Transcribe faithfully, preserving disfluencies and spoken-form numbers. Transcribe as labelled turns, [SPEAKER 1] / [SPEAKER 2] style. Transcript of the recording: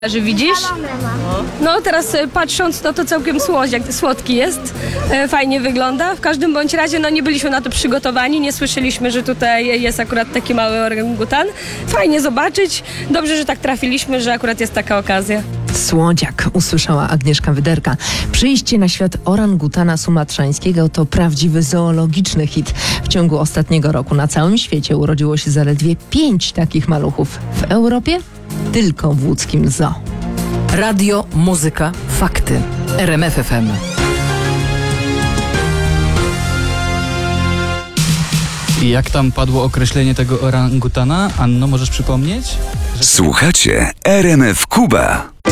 [SPEAKER 1] Że widzisz? No teraz e, patrząc, no to całkiem słodziak, słodki jest, e, fajnie wygląda. W każdym bądź razie no nie byliśmy na to przygotowani, nie słyszeliśmy, że tutaj jest akurat taki mały orangutan. Fajnie zobaczyć, dobrze, że tak trafiliśmy, że akurat jest taka okazja.
[SPEAKER 2] Słodziak, usłyszała Agnieszka Wyderka. Przyjście na świat orangutana sumatrzańskiego to prawdziwy zoologiczny hit. W ciągu ostatniego roku na całym świecie urodziło się zaledwie pięć takich maluchów. W Europie tylko w łódzkim zoo.
[SPEAKER 3] Radio, muzyka, fakty. R M F F M.
[SPEAKER 4] I jak tam padło określenie tego orangutana? Anno, możesz przypomnieć? Że...
[SPEAKER 5] Słuchacie R M F Kuba.